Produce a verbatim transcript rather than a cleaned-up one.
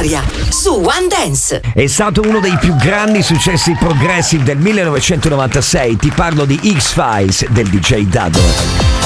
storia su One Dance. È stato uno dei più grandi successi progressive del millenovecentonovantasei. Ti parlo di X-Files del D J Dado.